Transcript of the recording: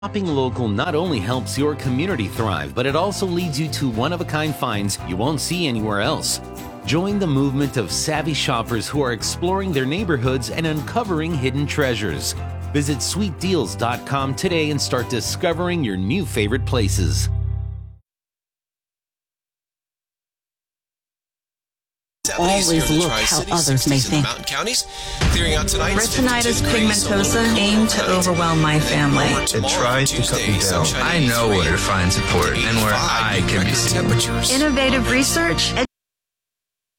Shopping local not only helps your community thrive, but it also leads you to one-of-a-kind finds you won't see anywhere else. Join the movement of savvy shoppers who are exploring their neighborhoods and uncovering hidden treasures. Visit sweetdeals.com today and start discovering your new favorite places. Always look how others may think. Retinitis pigmentosa aimed to overwhelm my family. It tries to cut me down. I know where to find support and where I can be seen. Innovative research.